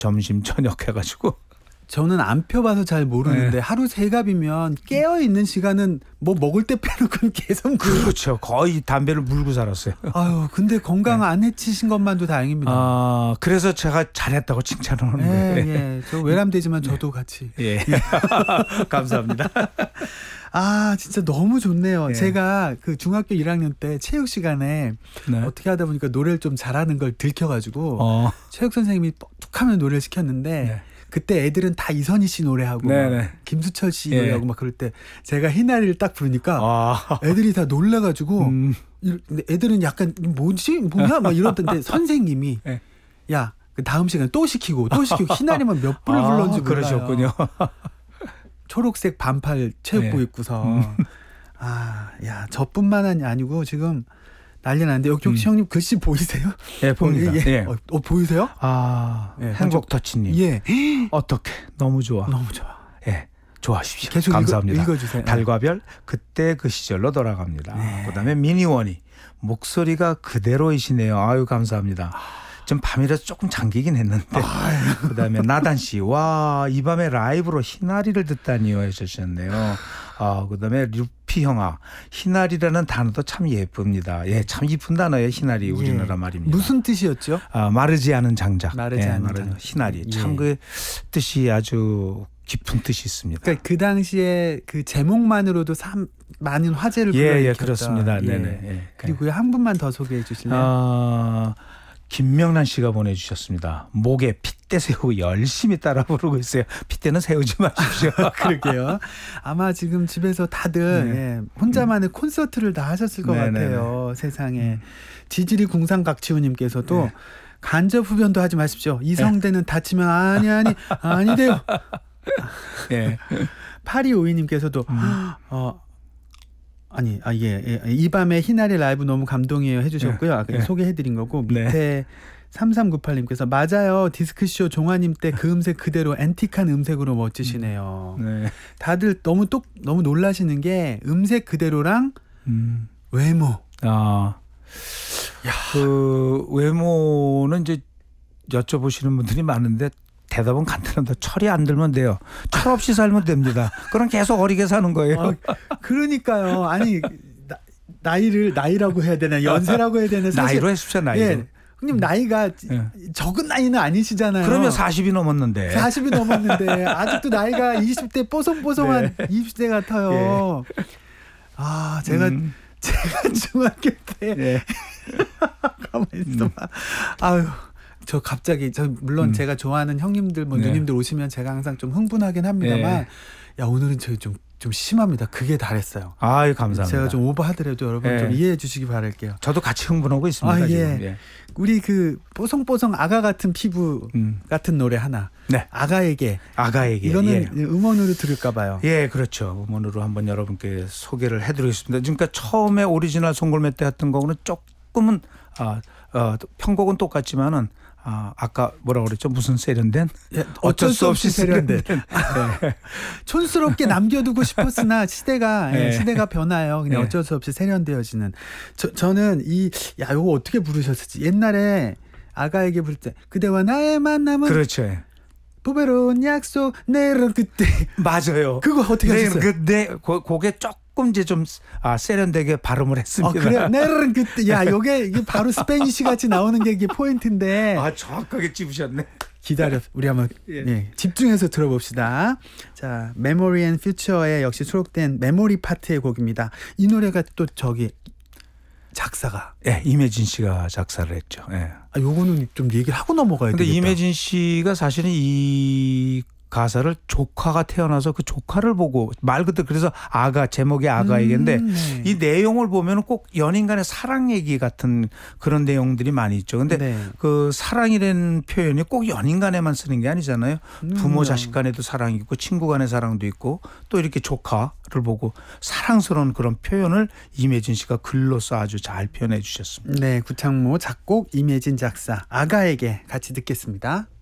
점심 저녁 해가지고. 저는 안 펴봐서 잘 모르는데 하루 3갑이면 깨어있는 시간은 뭐 먹을 때 빼놓고는 계속 그렇죠. 거의 담배를 물고 살았어요. 아유, 근데 건강 안 해치신 것만도 다행입니다. 그래서 제가 잘했다고 칭찬을 하는데. 예. 저 외람되지만 저도 같이. 예. 감사합니다. 진짜 너무 좋네요. 제가 그 중학교 1학년 때 체육 시간에 어떻게 하다 보니까 노래를 좀 잘하는 걸 들켜가지고 체육 선생님이 뚝하면 노래를 시켰는데 그때 애들은 다 이선희 씨 노래하고 김수철 씨 노래하고 막 그럴 때 제가 희나리를 딱 부르니까 애들이 다 놀라가지고 애들은 약간 뭐야 막 이러던데 선생님이 야, 그 다음 시간에 또 시키고 희나리만 몇 번을 불렀는지 몰라요. 그러셨군요. 초록색 반팔 체육복 입고서 저뿐만 아니고 지금 난리 났는데 혹시 형님 글씨 보이세요? 예, 봅니다. 보이세요? 행복터치님. 예. 어떻게 너무 좋아. 너무 좋아. 예, 좋아하십시오. 계속 감사합니다. 읽어주세요. 달과 별 그때 그 시절로 돌아갑니다. 그다음에 미니원이 목소리가 그대로이시네요. 아유 감사합니다. 좀 밤이라서 조금 잠기긴 했는데. 그다음에 나단 씨, 와, 이 밤에 라이브로 희나리를 듣다니요 해주셨네요. 그다음에 루피 형아, 희나리라는 단어도 참 예쁩니다. 예, 참 이쁜 단어예요. 희나리 우리나라 말입니다. 무슨 뜻이었죠? 마르지 않은 장작. 마르지 않은 장작. 희나리. 참 그 뜻이 아주 깊은 뜻이 있습니다. 그러니까 그 당시에 그 제목만으로도 많은 화제를 불러일으켰다. 예, 그렇습니다. 네네. 그리고 한 분만 더 소개해 주실래요? 김명란 씨가 보내주셨습니다. 목에 핏대 세우고 열심히 따라 부르고 있어요. 핏대는 세우지 마십시오. 그러게요. 아마 지금 집에서 다들 혼자만의 콘서트를 다 하셨을 것 같아요. 세상에. 지지리 궁상각치우님께서도 간접 흡연도 하지 마십시오. 이성대는 다치면 아니 돼요. 8252님께서도 이 밤에 희나리 라이브 너무 감동이에요 해주셨고요. 소개해드린 거고 밑에 3398님께서 맞아요. 디스크쇼 종아님 때 그 음색 그대로 앤틱한 음색으로 멋지시네요. 다들 너무 놀라시는 게 음색 그대로랑 외모. 그 외모는 이제 여쭤보시는 분들이 많은데 대답은 간단합니다. 철이 안 들면 돼요. 철 없이 살면 됩니다. 그럼 계속 어리게 사는 거예요. 그러니까요. 아니 나이라고 해야 되나 연세라고 해야 되나 나이로 해주십시오. 나이로. 형님 나이가 적은 나이는 아니시잖아요. 그러면 40이 넘었는데. 40이 넘었는데 아직도 나이가 20대 뽀송뽀송한 20대 같아요. 제가 중학교 때 가만히 있어봐. 저 갑자기 물론 제가 좋아하는 형님들 누님들 오시면 제가 항상 좀 흥분하긴 합니다만 오늘은 저희 좀 심합니다. 그게 달했어요. 감사합니다. 제가 좀 오버하더라도 여러분 좀 이해해 주시기 바랄게요. 저도 같이 흥분하고 있습니다. 지금. 우리 그 뽀송뽀송 아가 같은 피부 같은 노래 하나. 아가에게. 이거는 음원으로 들을까 봐요. 예, 그렇죠. 음원으로 한번 여러분께 소개를 해드리겠습니다. 그러니까 처음에 오리지널 송골매 때 했던 거는 조금은 편곡은 똑같지만은 아까 뭐라고 그랬죠? 무슨 세련된? 어쩔 수 없이 세련된. 촌스럽게 남겨두고 싶었으나 시대가 변해요. 그냥 어쩔 수 없이 세련되어지는. 저는 이거 어떻게 부르셨을지 옛날에 아가에게 부를 때 그대와 나의 만남은 그렇죠. 보배로운 약속 내일은 그때. 맞아요. 그거 어떻게 하셨어요? 그때 그게 조금 이제 좀 세련되게 발음을 했습니다. 그래요? 내일은 그때. 이게 바로 스페니쉬 같이 나오는 게 이게 포인트인데. 정확하게 찝으셨네. 우리 한번 집중해서 들어봅시다. 자, 메모리 앤 퓨처에 역시 수록된 메모리 파트의 곡입니다. 이 노래가 또 작사가 임혜진 씨가 작사를 했죠. 요거는 좀 얘기를 하고 넘어가야 되겠다. 근데 임혜진 씨가 사실은 이 가사를 조카가 태어나서 그 조카를 보고 말 그대로 그래서 제목이 아가에게인데 이 내용을 보면 꼭 연인 간의 사랑 얘기 같은 그런 내용들이 많이 있죠. 근데 그 사랑이라는 표현이 꼭 연인 간에만 쓰는 게 아니잖아요. 부모 자식 간에도 사랑이 있고 친구 간의 사랑도 있고 또 이렇게 조카를 보고 사랑스러운 그런 표현을 임혜진 씨가 글로써 아주 잘 표현해 주셨습니다. 구창모 작곡 임혜진 작사 아가에게 같이 듣겠습니다.